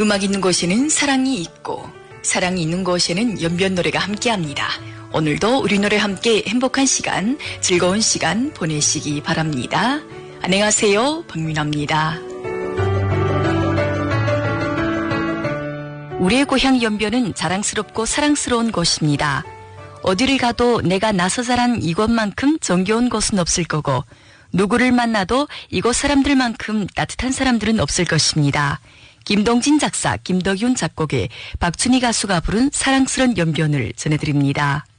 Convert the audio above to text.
음악 있는 곳에는 사랑이 있고 사랑이 있는 곳에는 연변 노래가 함께합니다. 오늘도 우리 노래 함께 행복한 시간, 즐거운 시간 보내시기 바랍니다. 안녕하세요, 박민아입니다. 우리의 고향 연변은 자랑스럽고 사랑스러운 곳입니다. 어디를 가도 내가 나서 자란 이곳만큼 정겨운 곳은 없을 거고 누구를 만나도 이곳 사람들만큼 따뜻한 사람들은 없을 것입니다. 김동진 작사, 김덕윤 작곡의 박춘희 가수가 부른 사랑스런 연변을 전해드립니다.